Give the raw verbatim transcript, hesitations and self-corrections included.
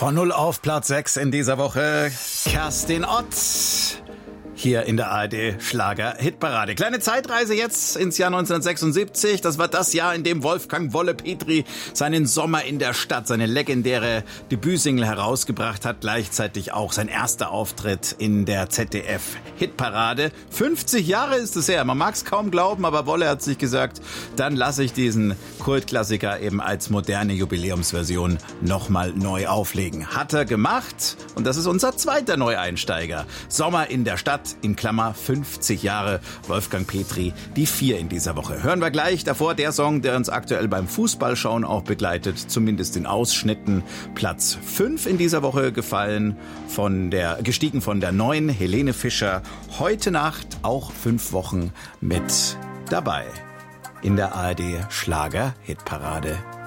Von null auf Platz sechs in dieser Woche Kerstin Ott. Hier in der A R D Schlager Hitparade. Kleine Zeitreise jetzt ins Jahr neunzehnhundertsechsundsiebzig. Das war das Jahr, in dem Wolfgang Wolle Petri seinen Sommer in der Stadt, seine legendäre Debütsingle herausgebracht hat. Gleichzeitig auch sein erster Auftritt in der Z D F Hitparade. fünfzig Jahre ist es her. Man mag es kaum glauben, aber Wolle hat sich gesagt, dann lasse ich diesen Kultklassiker eben als moderne Jubiläumsversion nochmal neu auflegen. Hat er gemacht und das ist unser zweiter Neueinsteiger. Sommer in der Stadt. In Klammer fünfzig Jahre Wolfgang Petri, die vier in dieser Woche. Hören wir gleich. Davor der Song, der uns aktuell beim Fußballschauen auch begleitet, zumindest in Ausschnitten. Platz fünf in dieser Woche gefallen, von der, gestiegen von der neuen Helene Fischer. Heute Nacht auch fünf Wochen mit dabei in der A R D Schlager Hitparade.